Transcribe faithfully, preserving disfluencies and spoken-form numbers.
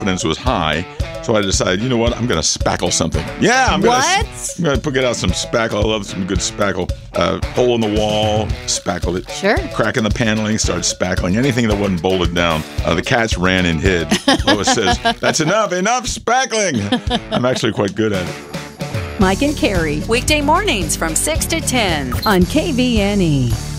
confidence was high, so I decided, you know what, I'm going to spackle something. Yeah, I'm going What? to I'm gonna get out some spackle. I love some good spackle. Uh, hole in the wall, spackled it. Sure. Crack in the paneling, started spackling. Anything that wasn't bolted down. Uh, the cats ran and hid. Lois says, that's enough, enough spackling. I'm actually quite good at it. Mike and Carrie Weekday mornings from six to ten on K V N E.